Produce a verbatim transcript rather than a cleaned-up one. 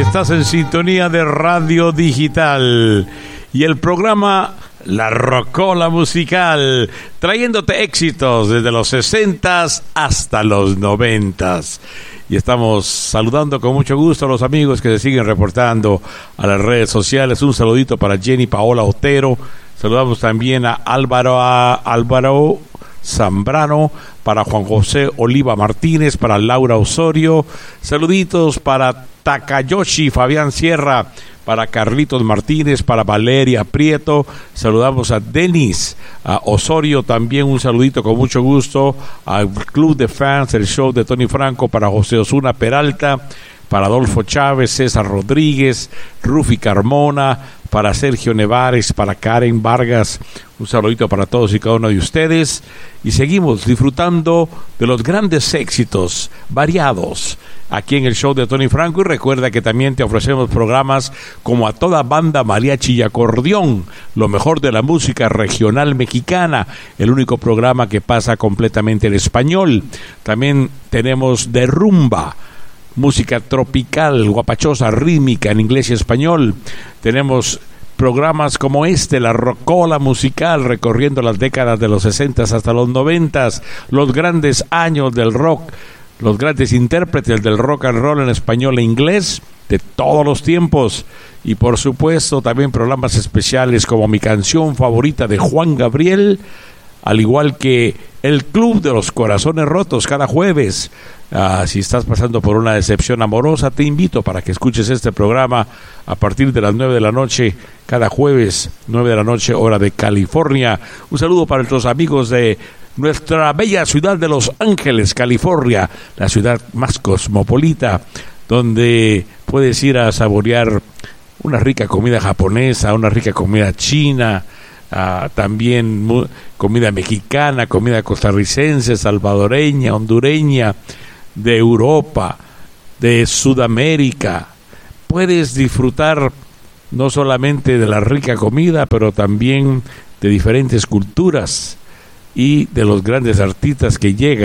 Estás en sintonía de Radio Digital y el programa La Rocola Musical, trayéndote éxitos desde los sesentas hasta los noventas. Y estamos saludando con mucho gusto a los amigos que se siguen reportando a las redes sociales. Un saludito para Jenny Paola Otero. Saludamos también a Álvaro, a Álvaro Zambrano, para Juan José Oliva Martínez, para Laura Osorio. Saluditos para Takayoshi Fabián Sierra, para Carlitos Martínez, para Valeria Prieto. Saludamos a Denis a Osorio también, un saludito con mucho gusto al Club de Fans, el show de Tony Franco, para José Osuna Peralta, para Adolfo Chávez, César Rodríguez, Rufi Carmona, para Sergio Nevares, para Karen Vargas. Un saludito para todos y cada uno de ustedes. Y seguimos disfrutando de los grandes éxitos variados aquí en el show de Tony Franco. Y recuerda que también te ofrecemos programas como A Toda Banda, Mariachi y Acordeón, lo mejor de la música regional mexicana, el único programa que pasa completamente en español. También tenemos De Rumba, música tropical, guapachosa, rítmica en inglés y español. Tenemos programas como este, La Rocola Musical, recorriendo las décadas de los sesentas hasta los noventas, los grandes años del rock, los grandes intérpretes del rock and roll en español e inglés de todos los tiempos. Y por supuesto también programas especiales como Mi Canción Favorita de Juan Gabriel, al igual que El Club de los Corazones Rotos cada jueves. Uh, si estás pasando por una decepción amorosa, te invito para que escuches este programa a partir de las nueve de la noche, cada jueves, nueve de la noche, hora de California. Un saludo para nuestros amigos de nuestra bella ciudad de Los Ángeles, California, la ciudad más cosmopolita, donde puedes ir a saborear una rica comida japonesa, una rica comida china, Uh, también mu- comida mexicana, comida costarricense, salvadoreña, hondureña, de Europa, de Sudamérica. Puedes disfrutar no solamente de la rica comida, pero también de diferentes culturas y de los grandes artistas que llegan